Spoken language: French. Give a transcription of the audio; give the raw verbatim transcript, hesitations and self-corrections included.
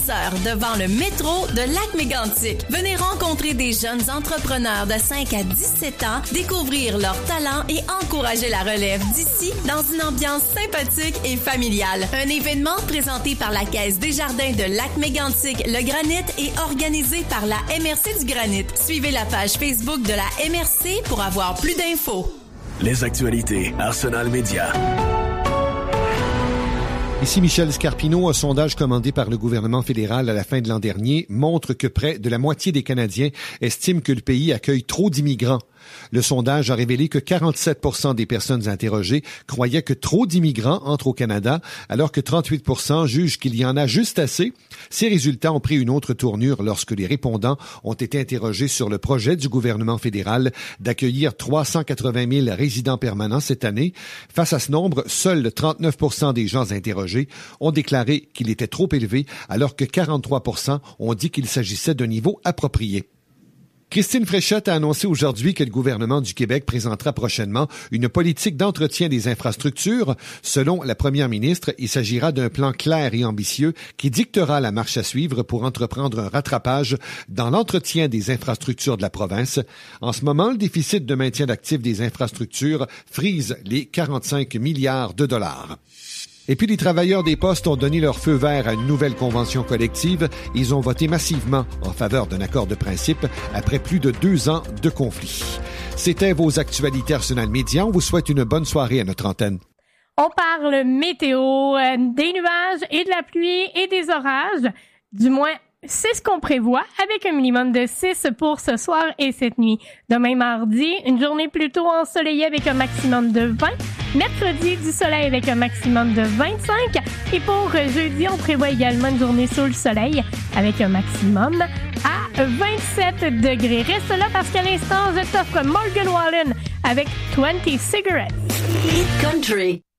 heures devant le métro de Lac-Mégantic. Venez rencontrer des jeunes entrepreneurs de cinq à dix-sept ans, découvrir leurs talents et encourager la relève d'ici dans une ambiance sympathique et familiale. Un événement présenté par la Caisse des Jardins de Lac-Mégantic, le Granit, et organisé par la M R C du Granit. Suivez la page Facebook de la M R C pour avoir plus d'infos. Les actualités Arsenal Média. Ici Michel Scarpino. Un sondage commandé par le gouvernement fédéral à la fin de l'an dernier montre que près de la moitié des Canadiens estiment que le pays accueille trop d'immigrants. Le sondage a révélé que quarante-sept pour cent des personnes interrogées croyaient que trop d'immigrants entrent au Canada, alors que trente-huit pour cent jugent qu'il y en a juste assez. Ces résultats ont pris une autre tournure lorsque les répondants ont été interrogés sur le projet du gouvernement fédéral d'accueillir trois cent quatre-vingt mille résidents permanents cette année. Face à ce nombre, seuls trente-neuf pour cent des gens interrogés ont déclaré qu'il était trop élevé, alors que quarante-trois pour cent ont dit qu'il s'agissait d'un niveau approprié. Christine Fréchette a annoncé aujourd'hui que le gouvernement du Québec présentera prochainement une politique d'entretien des infrastructures. Selon la première ministre, il s'agira d'un plan clair et ambitieux qui dictera la marche à suivre pour entreprendre un rattrapage dans l'entretien des infrastructures de la province. En ce moment, le déficit de maintien d'actifs des infrastructures frise les quarante-cinq milliards de dollars. Et puis, les travailleurs des postes ont donné leur feu vert à une nouvelle convention collective. Ils ont voté massivement en faveur d'un accord de principe après plus de deux ans de conflit. C'était vos actualités Arsenal Média. On vous souhaite une bonne soirée à notre antenne. On parle météo, euh, des nuages et de la pluie et des orages. Du moins, c'est ce qu'on prévoit avec un minimum de six pour ce soir et cette nuit. Demain mardi, une journée plutôt ensoleillée avec un maximum de vingt. Mercredi, du soleil avec un maximum de vingt-cinq. Et pour jeudi, on prévoit également une journée sous le soleil avec un maximum à vingt-sept degrés. Reste là parce qu'à l'instant, je t'offre Morgan Wallen avec vingt Cigarettes. Hit Country.